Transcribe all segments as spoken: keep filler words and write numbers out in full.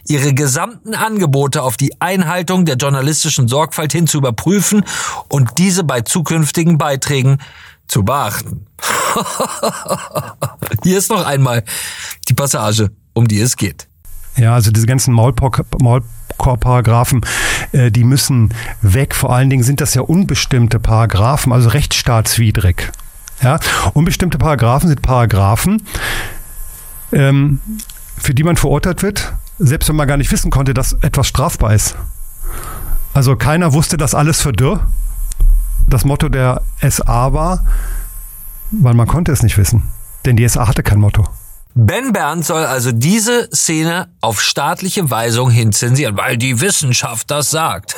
ihre gesamten Angebote auf die Einhaltung der journalistischen Sorgfalt hin zu überprüfen und diese bei zukünftigen Beiträgen zu beachten. Hier ist noch einmal die Passage, um die es geht. Ja, also diese ganzen Maulkorb-Paragraphen, äh, die müssen weg. Vor allen Dingen sind das ja unbestimmte Paragraphen, also rechtsstaatswidrig. Ja, unbestimmte Paragraphen sind Paragraphen, ähm, für die man verurteilt wird, selbst wenn man gar nicht wissen konnte, dass etwas strafbar ist. Also keiner wusste, dass alles für Dürr das Motto der S A war, weil man konnte es nicht wissen. Denn die S A hatte kein Motto. Ben Berndt soll also diese Szene auf staatliche Weisung hin zensieren, weil die Wissenschaft das sagt.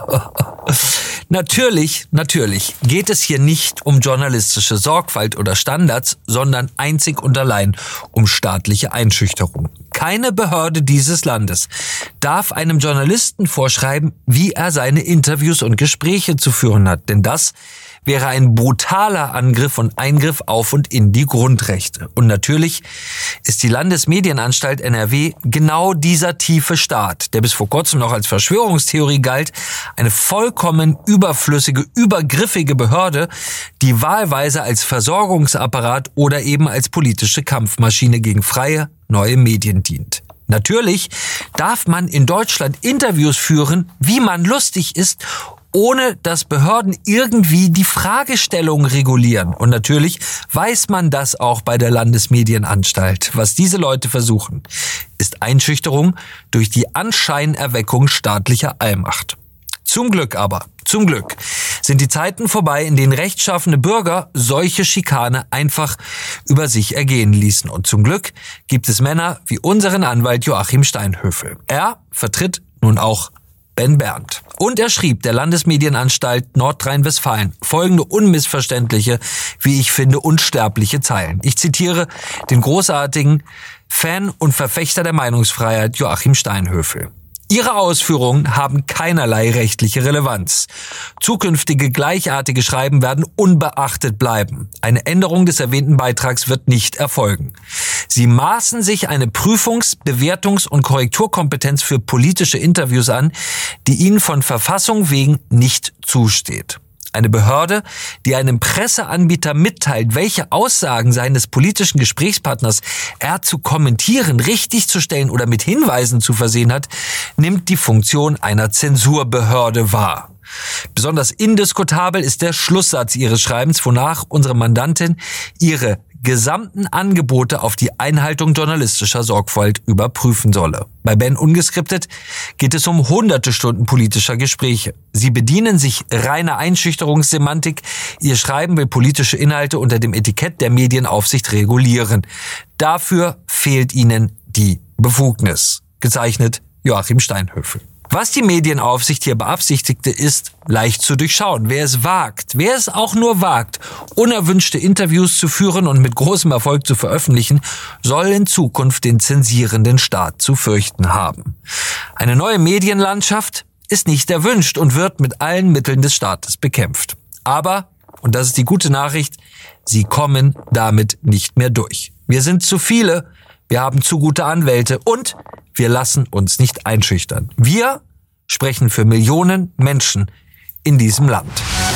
Natürlich, natürlich geht es hier nicht um journalistische Sorgfalt oder Standards, sondern einzig und allein um staatliche Einschüchterung. Keine Behörde dieses Landes darf einem Journalisten vorschreiben, wie er seine Interviews und Gespräche zu führen hat, denn das wäre ein brutaler Angriff und Eingriff auf und in die Grundrechte. Und natürlich ist die Landesmedienanstalt N R W genau dieser tiefe Staat, der bis vor kurzem noch als Verschwörungstheorie galt, eine vollkommen überflüssige, übergriffige Behörde, die wahlweise als Versorgungsapparat oder eben als politische Kampfmaschine gegen freie, neue Medien dient. Natürlich darf man in Deutschland Interviews führen, wie man lustig ist, ohne dass Behörden irgendwie die Fragestellung regulieren. Und natürlich weiß man das auch bei der Landesmedienanstalt. Was diese Leute versuchen, ist Einschüchterung durch die Anscheinerweckung staatlicher Allmacht. Zum Glück aber, zum Glück sind die Zeiten vorbei, in denen rechtschaffene Bürger solche Schikane einfach über sich ergehen ließen. Und zum Glück gibt es Männer wie unseren Anwalt Joachim Steinhöfel. Er vertritt nun auch Ben Berndt. Und er schrieb der Landesmedienanstalt Nordrhein-Westfalen folgende unmissverständliche, wie ich finde, unsterbliche Zeilen. Ich zitiere den großartigen Fan und Verfechter der Meinungsfreiheit Joachim Steinhöfel. Ihre Ausführungen haben keinerlei rechtliche Relevanz. Zukünftige gleichartige Schreiben werden unbeachtet bleiben. Eine Änderung des erwähnten Beitrags wird nicht erfolgen. Sie maßen sich eine Prüfungs-, Bewertungs- und Korrekturkompetenz für politische Interviews an, die ihnen von Verfassung wegen nicht zusteht. Eine Behörde, die einem Presseanbieter mitteilt, welche Aussagen seines politischen Gesprächspartners er zu kommentieren, richtigzustellen oder mit Hinweisen zu versehen hat, nimmt die Funktion einer Zensurbehörde wahr. Besonders indiskutabel ist der Schlusssatz ihres Schreibens, wonach unsere Mandantin ihre gesamten Angebote auf die Einhaltung journalistischer Sorgfalt überprüfen solle. Bei Ben Ungeskriptet geht es um hunderte Stunden politischer Gespräche. Sie bedienen sich reiner Einschüchterungssemantik. Ihr Schreiben will politische Inhalte unter dem Etikett der Medienaufsicht regulieren. Dafür fehlt ihnen die Befugnis. Gezeichnet Joachim Steinhöfel. Was die Medienaufsicht hier beabsichtigte, ist leicht zu durchschauen. Wer es wagt, wer es auch nur wagt, unerwünschte Interviews zu führen und mit großem Erfolg zu veröffentlichen, soll in Zukunft den zensierenden Staat zu fürchten haben. Eine neue Medienlandschaft ist nicht erwünscht und wird mit allen Mitteln des Staates bekämpft. Aber, und das ist die gute Nachricht, sie kommen damit nicht mehr durch. Wir sind zu viele, wir haben zu gute Anwälte und wir lassen uns nicht einschüchtern. Wir sprechen für Millionen Menschen in diesem Land.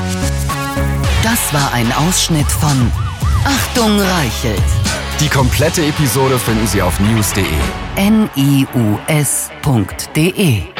Das war ein Ausschnitt von Achtung Reichelt. Die komplette Episode finden Sie auf news punkt de. N I U S punkt de